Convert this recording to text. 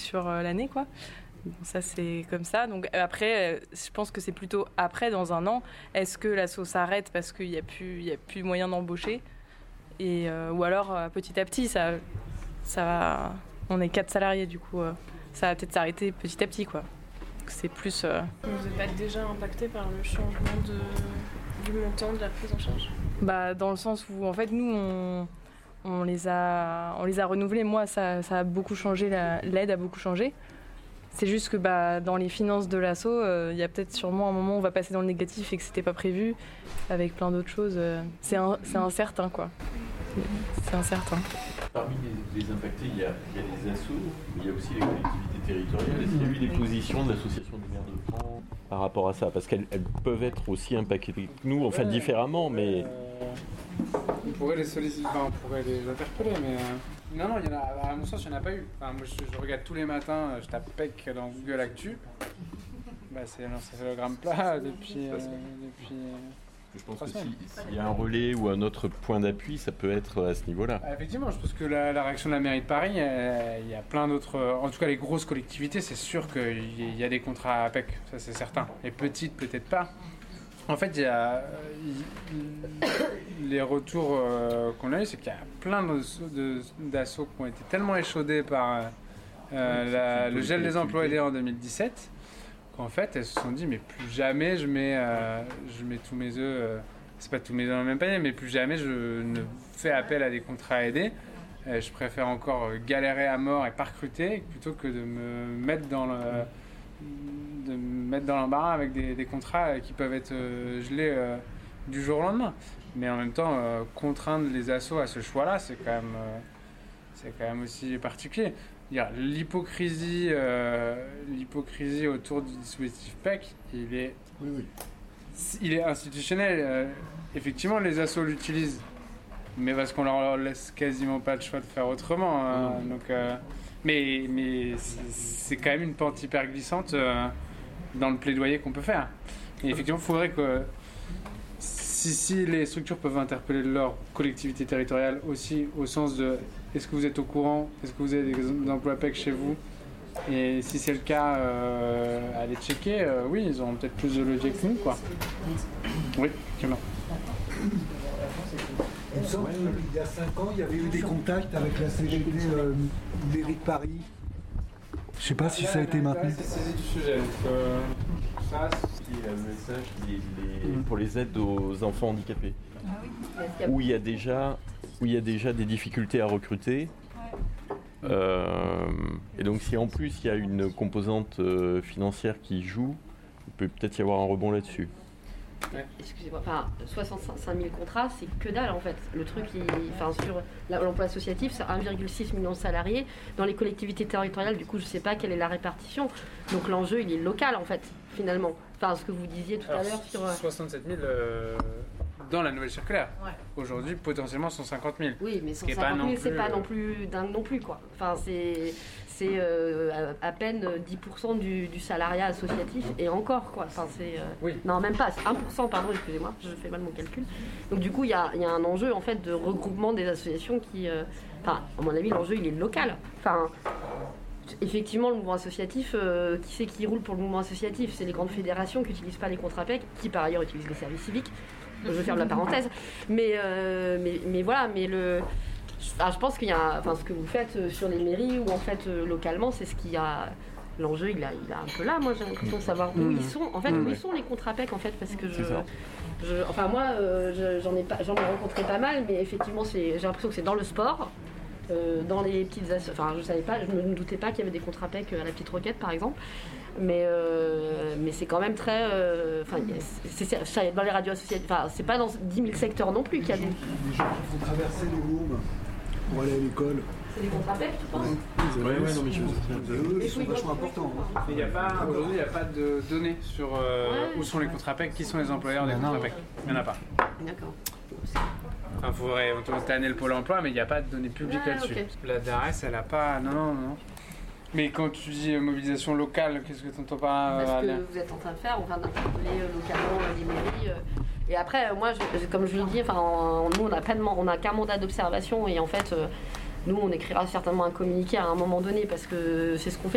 sur l'année, quoi. Bon, ça, c'est comme ça. Donc après, je pense que c'est plutôt après, dans un an. Est-ce que l'asso s'arrête parce qu'il n'y a plus moyen d'embaucher ou alors, petit à petit, ça va... On est 4 salariés, du coup. Ça va peut-être s'arrêter petit à petit, quoi. Donc, c'est plus... Vous n'êtes pas déjà impacté par le changement du montant de la prise en charge ? Dans le sens où, en fait, nous, on les a renouvelés. Moi, ça a beaucoup changé, l'aide a beaucoup changé. C'est juste que dans les finances de l'asso, il y a peut-être sûrement un moment où on va passer dans le négatif et que c'était pas prévu, avec plein d'autres choses. C'est incertain, quoi. C'est incertain. Parmi les impactés, il y a les assos, mais il y a aussi les collectivités territoriales. Est-ce qu'il y a eu des positions de l'association des maires de France par rapport à ça ? Parce qu'elles peuvent être aussi impactées que nous, enfin différemment, mais... On pourrait les solliciter, on pourrait les interpeller, mais... Non, à mon sens, il n'y en a pas eu. Moi, je regarde tous les matins, je tape PEC dans Google Actu. C'est le gramme plat depuis je pense que s'il y a un relais ou un autre point d'appui, ça peut être à ce niveau-là. Effectivement, je pense que la réaction de la mairie de Paris, il y a plein d'autres... En tout cas, les grosses collectivités, c'est sûr qu'il y a des contrats à PEC, ça c'est certain. Les petites, peut-être pas. En fait, il y a les retours qu'on a eu, c'est qu'il y a plein d'assos qui ont été tellement échaudés par le gel des emplois aidés en 2017 qu'en fait, elles se sont dit mais plus jamais je mets tous mes œufs, c'est pas tous mes œufs dans le même panier, mais plus jamais je ne fais appel à des contrats aidés. Je préfère encore galérer à mort et pas recruter plutôt que de me mettre dans l'embarras avec des contrats qui peuvent être gelés du jour au lendemain. Mais en même temps, contraindre les assos à ce choix-là, c'est quand même aussi particulier. L'hypocrisie autour du dispositif PEC, il est institutionnel. Effectivement, les assos l'utilisent, mais parce qu'on leur laisse quasiment pas le choix de faire autrement. Mais c'est quand même une pente hyper glissante dans le plaidoyer qu'on peut faire. Et effectivement, il faudrait que si les structures peuvent interpeller leur collectivité territoriale aussi au sens de est-ce que vous êtes au courant, est-ce que vous avez des emplois PEC chez vous, et si c'est le cas, allez checker, oui, ils auront peut-être plus de levier que nous, quoi. Oui, effectivement. Il me semble qu'il y a 5 ans, il y avait eu des contacts avec la CGT mairie de Paris. Je ne sais pas si ça a été maintenu. C'est saisi du sujet. Ça, c'est le message pour les aides aux enfants handicapés. Où il y a déjà des difficultés à recruter. Et donc si en plus il y a une composante financière qui joue, il peut peut-être y avoir un rebond là-dessus. Excusez-moi, 65 000 contrats, c'est que dalle en fait. Le truc, sur l'emploi associatif, c'est 1,6 million de salariés. Dans les collectivités territoriales, du coup, je ne sais pas quelle est la répartition. Donc l'enjeu, il est local en fait, finalement. Ce que vous disiez tout à l'heure sur... 67 000 dans la nouvelle circulaire. Ouais. Aujourd'hui, potentiellement 150 000. Oui, mais 150 000, c'est pas non plus dingue non plus, quoi. C'est à peine 10% du salariat associatif et encore, quoi. Oui. Non, même pas, c'est 1%, pardon, excusez-moi, je fais mal mon calcul. Donc du coup, il y a un enjeu en fait de regroupement des associations qui... à mon avis, l'enjeu, il est local. Effectivement, le mouvement associatif, qui c'est qui roule pour le mouvement associatif ? C'est les grandes fédérations qui n'utilisent pas les contrats PEC, qui par ailleurs utilisent les services civiques. Je ferme la parenthèse. Mais voilà, je pense qu'il y a... ce que vous faites sur les mairies ou en fait localement, c'est ce qu'il y a... L'enjeu, il a un peu là. Moi, j'ai l'impression de savoir où ils sont. En fait, où ils sont les contrats PEC, en fait, parce que j'en ai rencontré pas mal, mais effectivement, j'ai l'impression que c'est dans le sport. Dans les petites je savais pas, je me doutais pas qu'il y avait des contrats PEC à la Petite Roquette par exemple, mais c'est quand même très c'est dans les radios associatives, c'est pas dans 10 000 secteurs non plus qu'il y a des gens qui font traverser les Mômes pour aller à l'école. C'est des contrats PEC, tu penses? Ils sont vachement importants. Aujourd'hui, il n'y a pas de données sur où sont les contrats PEC, qui sont les employeurs des contrats PEC. Il n'y en a pas. D'accord. Il faudrait tanner le Pôle emploi, mais il n'y a pas de données publiques là-dessus. Okay. La DARES, elle n'a pas... Non. Mais quand tu dis mobilisation locale, qu'est-ce que tu entends par... Parce que vous êtes en train de faire, on va d'interpeller localement les mairies. Et après, moi, comme je l'ai dit, nous, on n'a qu'un mandat d'observation et en fait... Nous, on écrira certainement un communiqué à un moment donné parce que c'est ce qu'on fait.